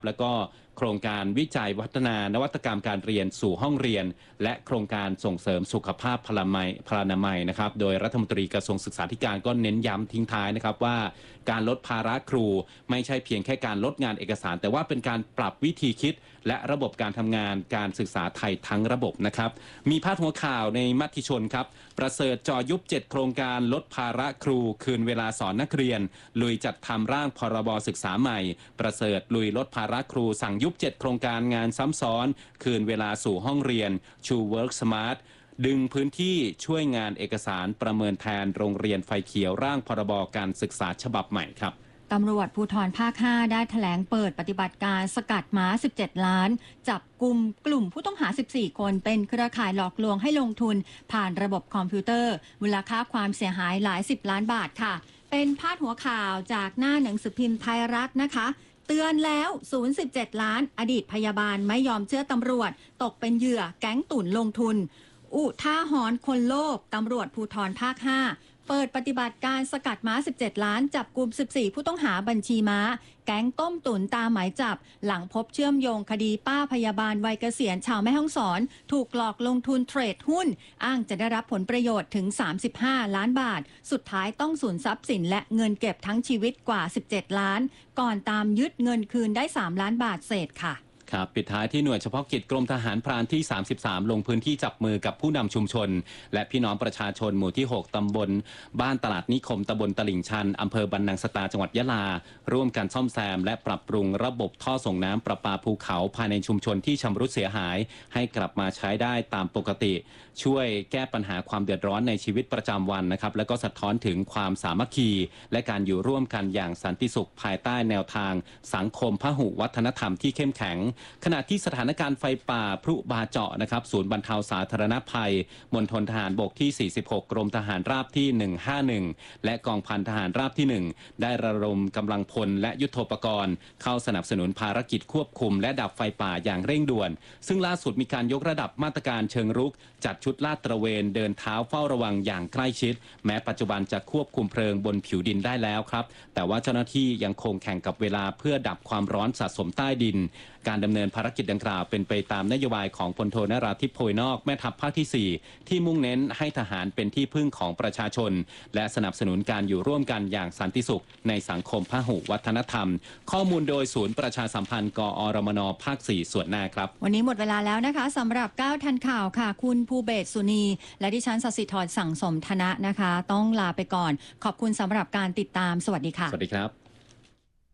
แล้วก็โครงการวิจัยพัฒนานวัตกรรมการเรียนสู่ห้องเรียนและโครงการส่งเสริมสุขภาพพลานามัยนะครับโดยรัฐมนตรีกระทรวงศึกษาธิการก็เน้นย้ำทิ้งท้ายนะครับว่าการลดภาระครูไม่ใช่เพียงแค่การลดงานเอกสารแต่ว่าเป็นการปรับวิธีคิดและระบบการทำงานการศึกษาไทยทั้งระบบนะครับมีพาดหัวข่าวในมติชนครับประเสริฐจ่อยุบ7โครงการลดภาระครูคืนเวลาสอนนักเรียนลุยจัดทำร่างพรบศึกษาใหม่ประเสริฐลุยลดภาระครูสั่งยุบ7โครงการงานซ้ำซ้อนคืนเวลาสู่ห้องเรียน True Work Smart ดึงพื้นที่ช่วยงานเอกสารประเมินแทนโรงเรียนไฟเขียวร่างพรบการศึกษาฉบับใหม่ครับตำรวจภูธรภาค 5 ได้แถลงเปิดปฏิบัติการสกัดม้า 17 ล้านจับกลุ่มผู้ต้องหา 14 คนเป็นเครือข่ายหลอกลวงให้ลงทุนผ่านระบบคอมพิวเตอร์มูลค่าความเสียหายหลาย10 ล้านบาทค่ะเป็นพาดหัวข่าวจากหน้าหนังสือพิมพ์ไทยรัฐนะคะเตือนแล้ว0.17 ล้านอดีตพยาบาลไม่ยอมเชื่อตำรวจตกเป็นเหยื่อแก๊งตุ่นลงทุนอุท่าหอนคนโลภตำรวจภูธรภาค 5เปิดปฏิบัติการสกัดม้า 17 ล้านจับกลุ่ม 14 ผู้ต้องหาบัญชีม้าแก๊งต้มตุ๋นตามหมายจับหลังพบเชื่อมโยงคดีป้าพยาบาลวัยเกษียณชาวแม่ฮ่องสอนถูกหลอกลงทุนเทรดหุ้นอ้างจะได้รับผลประโยชน์ถึง35 ล้านบาทสุดท้ายต้องสูญทรัพย์สินและเงินเก็บทั้งชีวิตกว่า17 ล้านก่อนตามยึดเงินคืนได้3 ล้านบาทเศษค่ะครับปิดท้ายที่หน่วยเฉพาะกิจกรมทหารพรานที่ 33 ลงพื้นที่จับมือกับผู้นำชุมชนและพี่น้องประชาชนหมู่ที่ 6 ตำบลบ้านตลาดนิคมตำบลตลิ่งชันอำเภอบันนังสตาจังหวัดยะลาร่วมกันซ่อมแซมและปรับปรุงระบบท่อส่งน้ำประปาภูเขาภายในชุมชนที่ชำรุดเสียหายให้กลับมาใช้ได้ตามปกติช่วยแก้ปัญหาความเดือดร้อนในชีวิตประจำวันนะครับและก็สะท้อนถึงความสามัคคีและการอยู่ร่วมกันอย่างสันติสุขภายใต้แนวทางสังคมพหุวัฒนธรรมที่เข้มแข็งขณะที่สถานการณ์ไฟป่าพลุบาเจาะนะครับศูนย์บรรเทาสาธารณภัยมณฑลทหารบกที่ 46 กรมทหารราบที่ 151 และกองพันทหารราบที่ 1 ได้ระดมกำลังพลและยุทโธปกรณ์เข้าสนับสนุนภารกิจควบคุมและดับไฟป่าอย่างเร่งด่วนซึ่งล่าสุดมีการยกระดับมาตรการเชิงรุกจัดชุดลาดตระเวนเดินเท้าเฝ้าระวังอย่างใกล้ชิดแม้ปัจจุบันจะควบคุมเพลิงบนผิวดินได้แล้วครับแต่ว่าเจ้าหน้าที่ยังคงแข่งกับเวลาเพื่อดับความร้อนสะสมใต้ดินการดำเนินภารกิจดังกล่าวเป็นไปตามนโยบายของพลโทนราธิปโพยนอกแม่ทัพภาคที่ 4ที่มุ่งเน้นให้ทหารเป็นที่พึ่งของประชาชนและสนับสนุนการอยู่ร่วมกันอย่างสันติสุขในสังคมพหุวัฒนธรรมข้อมูลโดยศูนย์ประชาสัมพันธ์กอรมนภาค 4 ส่วนหน้าครับวันนี้หมดเวลาแล้วนะคะสำหรับ9ทันข่าวค่ะคุณภูเบศสุนีและดิฉันศศิธรสั่งสมธนะนะคะต้องลาไปก่อนขอบคุณสำหรับการติดตามสวัสดีค่ะสวัสดีครับ